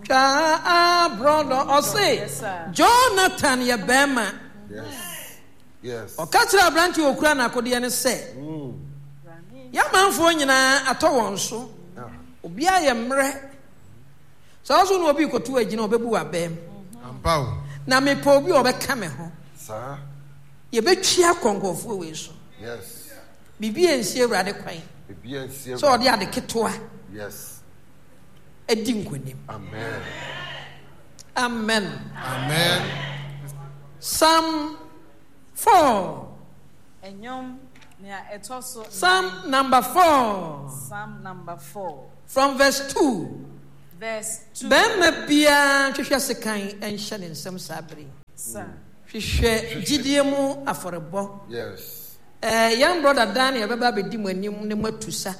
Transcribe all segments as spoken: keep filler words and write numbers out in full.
Ah, brother, or say, Jonathan, your bema. Yes. Yes. Or catch a branch you Ukraine, could you say? Young man for you at all, so. Obia yamre. So also no be ko to agina obebu abem. Ampa. Na me po bi obeka me ho. Sir. Ye betwia konkofo we so. Yes. Bibi ensi Awurade kwan. Bibi ensi. So odi ade ketwa. Yes. Edi nkwanim. Amen. Amen. Amen. Psalm four. Enyom na etoso. Psalm number four. Psalm number four. From verse two. Verse two. Bema bia hwehwe sekan enhye ne nsem sabri. Sir. Hwehwe gidiemu aforebo. Yes. Eh young brother Daniel beba be di mu anim ne matusa.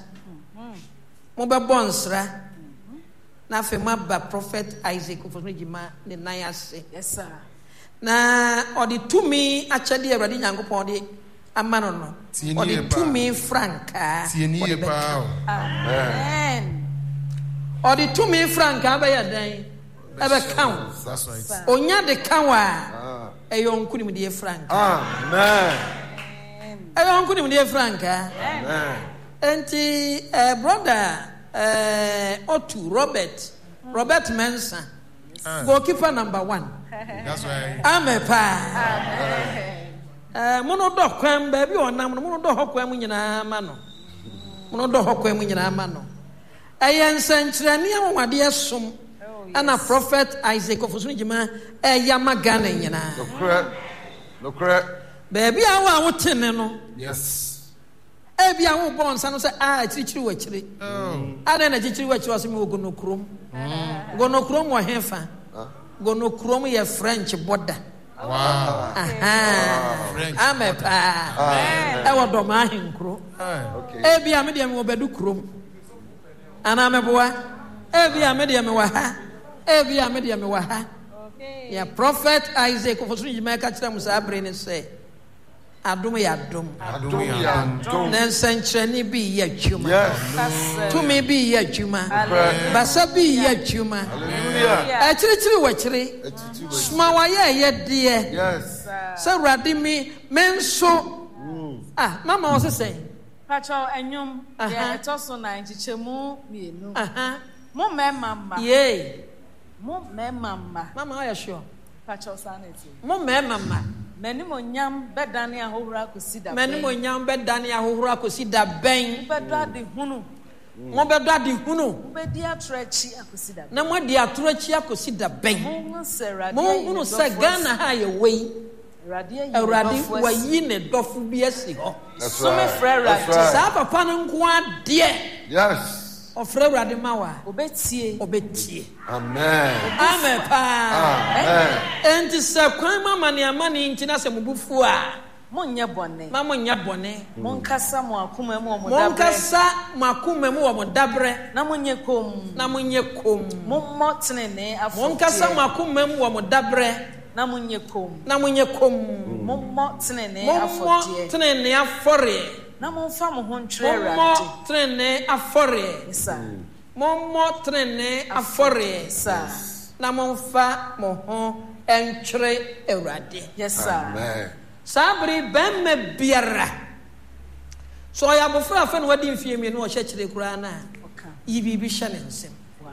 Mo be bonsra. Na fe maba prophet Isaac ofosmejima ne nan ase. Yes sir. Na odi tumi achade Awurade Nyankopon de amano no. Odi tumi franka. Tienie pa. Amen. Odi tumi franka ba ya dan. Ebe kan. That's right. Onya de kan wa. Eyo nkunim de franka. Amen. Eyo nkunim de franka. Amen. Enti eh brother eh Otu Robert Robert Mensah. Goalkeeper number one. That's right. Amen pa. Amen. Eh mono do kwan ba bi onam no mono do hokwan mu nyina ma no. Mono do hokwan mu nyina ma no. Ayen sentrani amwade esom ana prophet Isaac ofosmejima eyama Ghana nyina. No correct. No correct. Baby awa wotene no. Yes. Ebi awo bon sanu se ah chirichiri wachiri. Oh. Ada na chirichiri wachiri wasemi ogono krom. Gono krom wo hefa. Gono krom ye French border. Wow. Aha. French. Amepa. E wo do ma henkro. Okay. Ebi ame de me obedu krom. Ana meboa. Ebi ame de me wa ha. Ebi ame de me wa ha. Okay. Ya prophet Isaac ofosuni jima ka kira musa abre ne se. Adom ya adom. Adom ya adom. Nensentrani bi ya adwuma. Yes. Tumi bi ya adwuma. Basa bi ya adwuma. Hallelujah. Achirichiri wachiri. Sma wa ye ye de. Yes. So Awurade mi menso. Ah, mama was saying. Pacho enyom ya etoso na nchichemu mienu. Aha. Mo mema. Yay. Mo mema. Mama, are you sure? Pacho sanity. Mo mema. Meni mo nyam bedane ahowra kosi da. Meni mo nyam bedane ahowra kosi da ben. Bedra de hunu. Mo bedra de hunu. Be dia trachi akosi da. Na mo dia trachi akosi da ben. Mo hunu se radio. Mo hunu se Ghana ha ye wei. Radio yi. Awurade wayi ne dofo bi asi ho. So me frɛ radio. Sa papa no nko ade. Yes. Ofrɛ Awurade mawa. Obetie. Obetie. Amen. Amen pa. Amen. Enti se kwan mama ne amane nti na se mubufu a. Monnya bɔne. Ma monnya bɔne. Monkasa mo akoma mu omo dabre. Monkasa mo akoma mu omo dabre. Na monye kom. Na monye kom. Mommo tenene afɔ. Monkasa mo akoma mu omo dabre. Na monye kom. Na monye kom. Mommo tenene afɔ. Mommo tenene afɔre. Na momfa mo ho ntwere Awurade. Mommo tenene afɔre. Isa. Mommo tenene afɔre. Isa. Na momfa mo ho ntwere Awurade. Yes sir. Amen. Sabri bemme biara. So ya bofra fa no wadi mfie mi no hye kire kura na. Okay. Yibi bi hye ne nsem. Wow.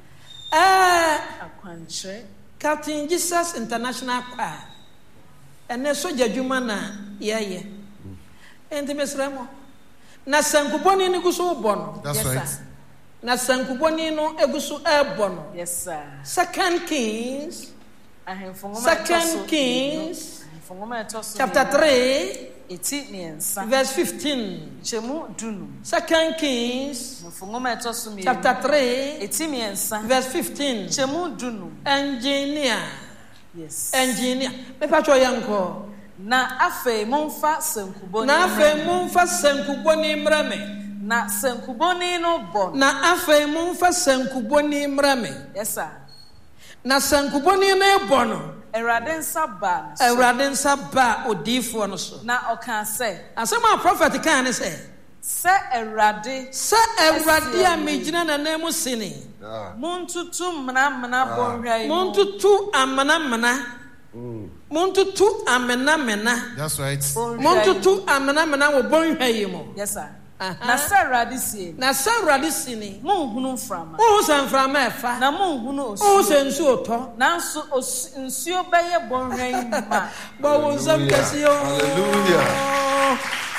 Eh, Akwantre. Captain Jesus International Choir. Ene soja dwuma na ye ye. Enti mesremo. Na sankuboni ni guso bono. That's yes, right. Sir. Na sankuboni no eguso e bono. Yes sir. Second Kings. Ahemfongoma. Second Kings. Chapter three, verse fifteen. Chemu dunu. Second Kings, chapter three, verse fifteen. Chemu dunu. Engineer. Yes. Engineer. Me pacho yanko. Na afe monfa senkuboni. Na afe monfa senkuboni mrame. Na senkuboni no bon. Na afe monfa senkuboni mrame. Yes sir. Na senkuboni no bono. Awurade nsa ba. Awurade nsa ba odifo no so. Na oka say. Asema prophet kan ne say. Se Erade. Se Erade a mejina na nemu sini. Muntutu mna mna bonhwa. Muntutu amana mna. Muntutu amena mena. That's right. Muntutu amena mena wo bonhwa yimo. Yes sir. Na se Erade sie. Na se Erade sini. Munhunu frama. Wo san frama efa. Na munhunu osu. Wo san nsu oto. Na nsu nsuo beye bonhwa yima. Ba wo san kesi o. Hallelujah.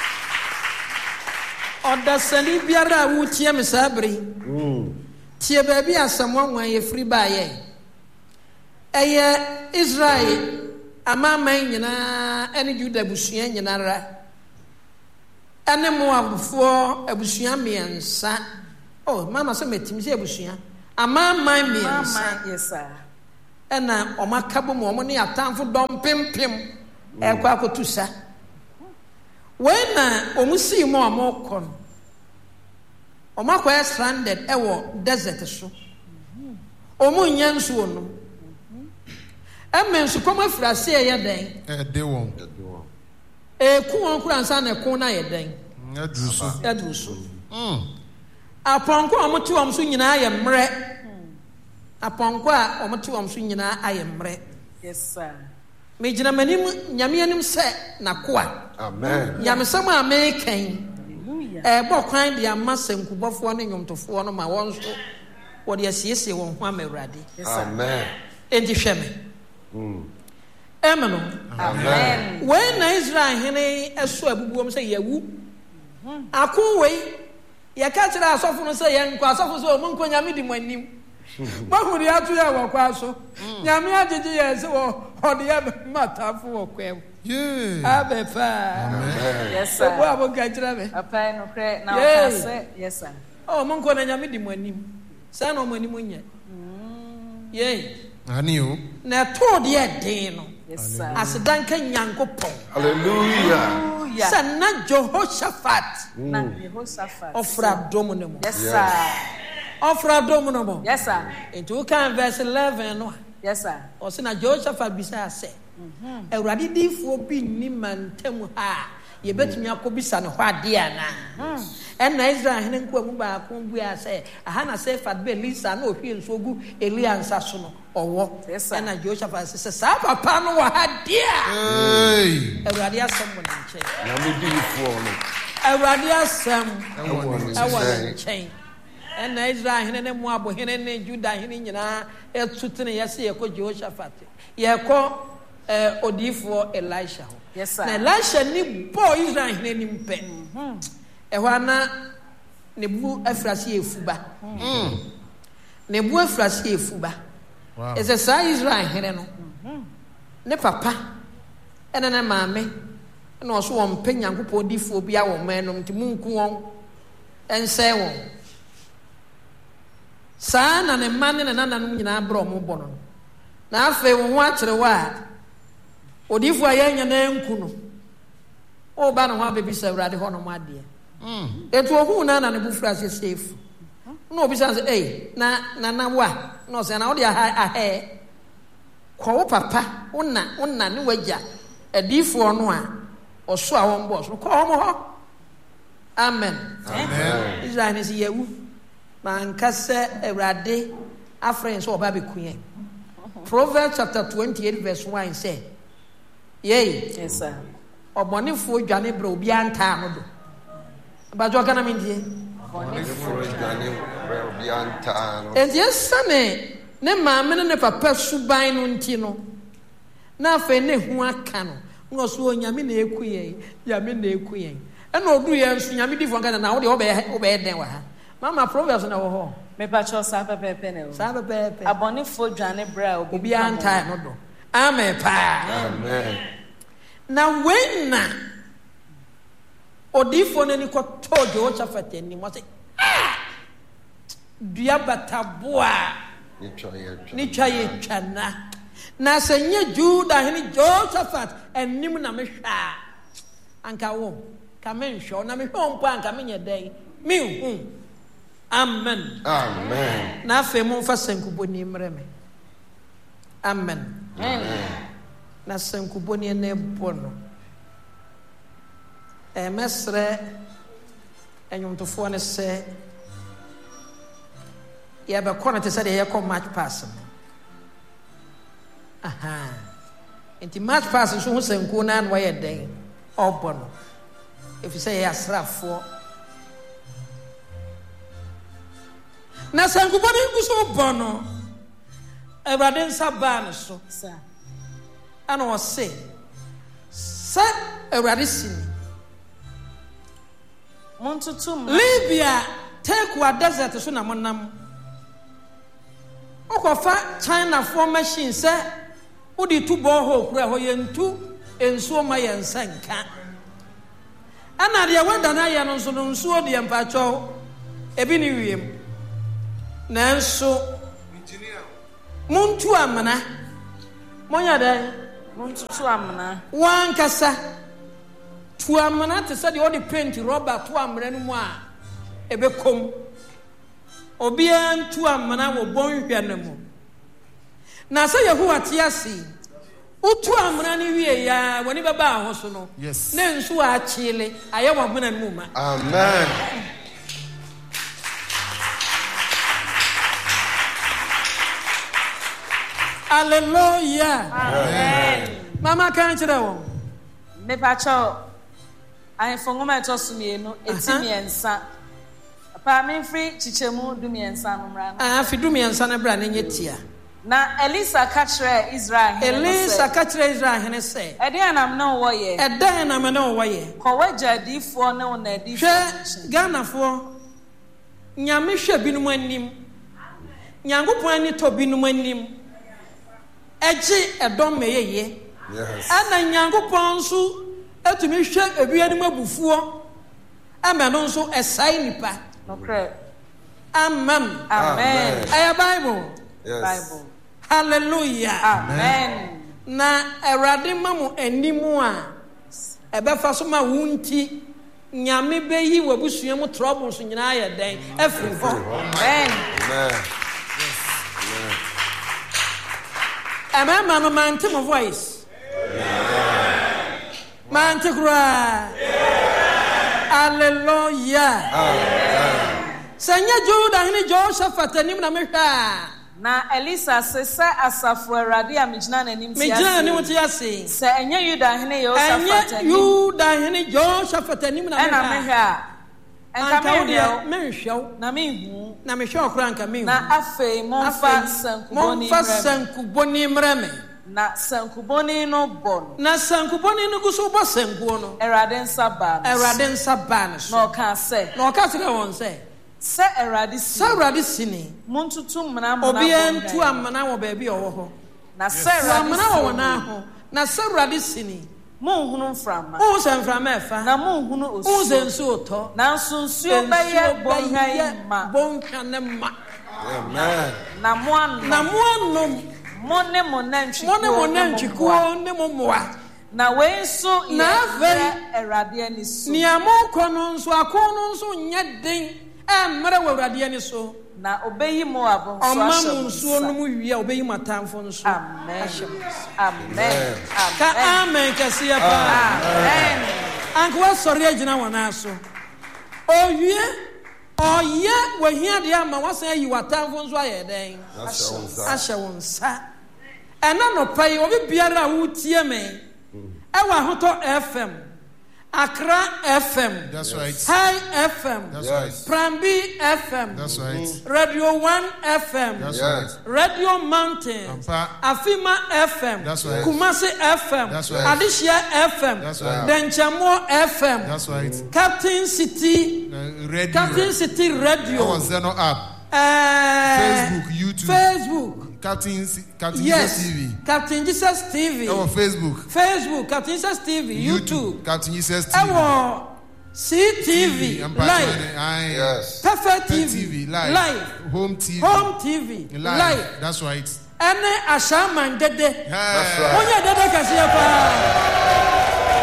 Oda sani biara wo tie me sabri. Mm. Tie ba bi asamwa nwan ye free ba ye. Eye Israel amaman nyina ene Juda busua nyina ra. Ene Moabfo abusua miensa. Oh, mama so metimi se abusua. Amaman miensa. Mama, yes sir. Ena omakabo mo mo ne atamfo dom pimpim. E kwa akotusa. When omusi mo amokon. Omakwa stranded ewo desert so. Omu nyansuo no. Amen so come frase ye den. Eh de won. E ku won kura nsa na ku na ye den. Adru so. Adru so. Mm. Aponko omote om so nyina ye mre. Aponko a omote om so nyina aye mre. Yes sir. Me gina manim nyame anim se na koa. Amen. Nyame sam a me kan. Eh bo kwan dia masankubofo ne nyomtofo no ma won so wo de asiesie won ho amawrade. Amen. Enti hweme. Mm. Amen. Amen. When Israel hene eso abubuom se yawu. Akon wei ye ka kira asofo no se ye nkwa asofo so mo nko nyame di manim. Mahuri atu ya wakwa so. Nyame agege ye se wo ode ya matafo wo kwem. Yeah. Abefa. Amen. Yes sir. Wo abo ka kira me. Apa no kre na o say yes sir. Oh mo nko na nyame di manim. Sa na mo manim nya. Yeah. Ani o. Na to de den no. Yes sir. Asedanka Nyankopon. Hallelujah. Sana Jehoshaphat. Na Jehoshaphat. Ofra dom no mo. Yes sir. Ofra dom no mo. Yes sir. Into kan verse eleven no. Yes sir. O se na Jehoshaphat bisa se. Mhm. Ewrade difo bi ni mantem ha. Ye betumi akobisa ne hwa de ana. Mhm. En na Israel hene nko mu ba ko bua se aha na se fat be Elisa na ohwe nsogu Elia nsa so no owo. En na Jehoshaphat se sa papa no wa ha de a. Hey. Ewrade asem mo nche. Na me difo no. Ewrade asem. Ewo ni Ewo nche. En na Israel hene ne Moab hene ne Juda hene nyina etutene yese ye ko Jehoshaphat. Ye ko eh odifo Elisha ho. Yes sir. Na Elisha ni boy Israel hene ni mpe. Mhm. Ehwana ne bu afrasi efuba. Mhm. Ne bu afrasi efuba. Wow. Ese sa Israel hene no. Mhm. Ne papa ene na maame na oso won pe Nyankopon odifo bia wo manom nti munku won ense won. Sa na ne manne na nananom nyina bro mo bono. Na afa wo ho akere wa odifo ayanya na enku no. O ba no ho abebisa Awurade ho no mo ade. Mm. Etu ohu na na ne bufra se safe. No obi say eh na na na wa no say na wo de aha ahe. Ko papa wona wona ne wagya adifo no a oso a won boss ko mo ho. Amen. Amen. Israel is yewu. Man kase Awurade afren so oba be kuyen. Proverbs chapter twenty-eight verse one say, yay. Yes sir. Obonifo dwane bra obi anta no do. Abajo kana mindie. Obonifo dwane bra obi anta no. And yes sane ne maame ne papa suban no nti no. Na afa ne hu aka no. No so onyame na ekuyen, yame na ekuyen. E na odu ye nso nyame difo kana na wo de obe obe den wa ha. Mama Proverbs na wo ho. Me pa cho sa pepe pe ne. Sa pepe pe. Abonifo dwane bra obi anta no do. Amen pa. Amen. Na when na odifo ne ni ko tojo o chafete ni mo say ah dua bataboa ni twa ye ni twa ye twana na senye Juda hene Jehoshaphat enim na me hwa anka wo ka me nhwo na me hwo mpo anka me nye den me hu. Amen. Amen. Na fe mo fa sankuboni mre me. Amen. Amen. Na sankuboni ne bono. E mesre enyomtofo ne se ya be kɔ na te sɛ de yɛ kɔ match pass aha enti match pass so ho sanku na na wɔyɛ den ɔbɔ no efi sɛ yɛ asrafo na sanku bɔ ne ngu so bɔ no Awurade nsa baa ne so ana ɔse sɛ Awurade sini Montutum Libya Tekwa desert so na monam okofa China for machine sɛ wodi tu borehole kura hɔ yentu ensuo ma yensanka ana de wanda na yɛ no nso no nsuo de mpacho ebi ni wiem nanso muntu amana monya dɛ Montutu amana wankasa tu amana te sɛ de ɔde paint rubber tu amana no mu a ebekom obi an tu amana wo bonhwɛ no mu na sɛ Yehowa te ase utu amana ni wie ya woni baba ho so no yes na nsu a chile ayɛ wa mona no mu ma Amen. Hallelujah. Amen. Mama kan kyerɛ wo Me pacho I fongoma etosumie no etimiensa. Pa me free chichemu dumiensa no mra. ah fi dumiensa na bra na nyetia Na Elisa ka kyerɛ Israel hene. Elisa ka kyerɛ Israel hene sɛ Ɛde anam na wo yɛ. ɛdan na me na wo yɛ Kɔ wagya difoɔ ne wo na difoɔ. hwɛ Ghanafoɔ nyame hwɛ binom anim Nyankopɔn ani tɔ binom anim ɛgye ɛdɔm meyeye Yes. ana Nyankopɔn nso atumi hwɛ ebianim abufuo ama no nso ɛsae nipa Nokre. amen Amen. ɛyɛ Bible Yes. Bible. hallelujah Amen. na Awurade ma mo animu a ɛbɛfa so ma wunti nyame beyi wabusua mu troubles nyinaa yɛ den afiri hɔ Amen. Amen. ɛmɛma no mante mo voice mante kura hallelujah sɛ nyɛ Juda hene Jehoshaphat anim na mehwɛ a Na Elisa se sɛ asafo Awurade a megyina n'anim ti megyina anim ase. te ase Sɛ ɛnyɛ Yuda hene Yehosaphat ɛnyɛ anim. Juda hene Jehoshaphat anim na Ɛna mehwɛ mehwɛ a ɛnka anka wo mehwɛ deɛ menhwɛ wo na mehu. na mehwɛ ɔkora anka menhu Na afei momfa sankubɔni momfa mmerɛ me. sankubɔni mmerɛ me Na sankubɔni no bɔ no. na sankubɔni no gu so bɔ sankuo no Awurade nsa baa no so. Awurade nsa baa ne so Na ɔka sɛ na ɔka kyerɛ wɔn sɛ sɛ Awurade si sɛ Awurade si ni montutu mmena mmena obiara bɔ ntu ndan. amana wɔ baabi a ɔwɔ hɔ Na sɛ tu Awurade amana wɔ wɔn si aho na sɛ Awurade si ni monhunu mframa wohu sɛ mframa ɛfa na monhunu wohu sɛ osuo. nsuo tɔ Nanso nsuo bɛyɛ bɔnhwa yi ma. bɔnhwa ne ma Amen. Na mo ano na mo anom mo ne mo nantwikuo mo ne mo ne mo mmoa. nantwikuo ne mo mmoa Na wei nso Na yɛ afei, Awurade ani so. nea mokɔ no nso ako no nso nyɛ den ɛmmerɛ wɔ Awurade ani so Na obeyi Moab nso ɔma ahyɛ mo mo nsuo no nsa. mu wie a obɛyi mo atamfo nso Amen. ahyɛ mo nsa. Amen. ka Amen. amen kɛseɛ paa Amen. anka woasɔre agyina wɔn aso owie ɔyɛ wahia deɛ ama wasan ayi w'atamfo nso ayɛ dɛn Ahyɛ wo nsa. ahyɛ wo nsa ɛna nɔpa yi obi biara a wotie me ɛwɔ ahotɔ F M Accra F M That's right. High F M That's Yes. Prambi F M That's right. Radio one F M That's Yes. Radio Mountain Ampa. Afima F M That's right. Kumasi F M That's right. Adishia F M That's right. Denchamo F M That's right. Captain City Uh, radio. Captain City Radio Our Zeno app. uh, Facebook, YouTube. Facebook Captain, C- Captain yes Jesus T V. Captain Jesus T V Our Facebook. Facebook Captain Jesus T V YouTube Captain Jesus T V. Our C T V Ampa Live Channel, aye. Yes. Perfect T T V V live. Live Home T V. Home T V live. Live That's right. ɛne Ashaman Dede That's Hey. right. wonyɛ dede kɛseɛ paa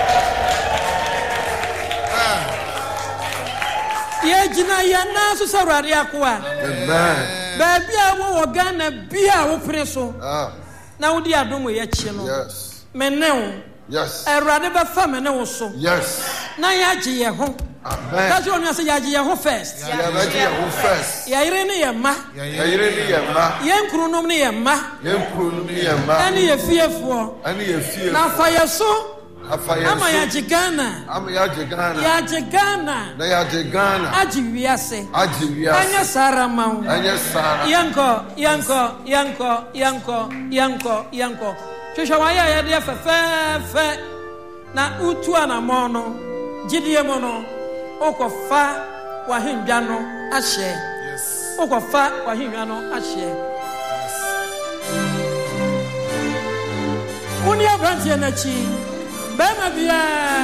yɛgyina yɛn nan so sɛ Awurade akoa Amen. baabi a wowɔ Ghana bia a wopere so Ah. na wodi adom wɔ yɛakyi no Yes. me ne wo Yes. Awurade bɛfa me ne wo so Yes. na yɛagye yɛ ho Amen. That's what we say. Yaji yaho first. Yaji yaho first. Yaire ni yema. Yaire ni yema. Yen kurunom ni yema. Yen kurunom ni yema. Ani yefiefo. Ani yefiefo. Na fayeso. Afayeso. Ama yaji Ghana. Ama yaji Ghana. Yaji Ghana. Na yaji Ghana. Aji wiase. Aji wiase. Anya sara mau. Anya sara. Yanko, yanko, yanko, yanko, yanko, yanko. Chishawaya ya dia fe fe fe. Na utu anamono. Jidie mono. Oko fa wahimbano ashe. Yes. Oko fa wahimbano ashe. Uni abranti enachi. Bema bia.